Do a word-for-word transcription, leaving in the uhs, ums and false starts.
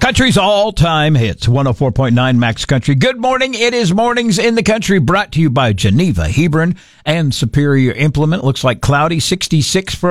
Country's all-time hits, one oh four point nine Max Country. Good morning. It is Mornings in the Country, brought to you by Geneva, Hebron, and Superior Implement. Looks like cloudy, sixty-six for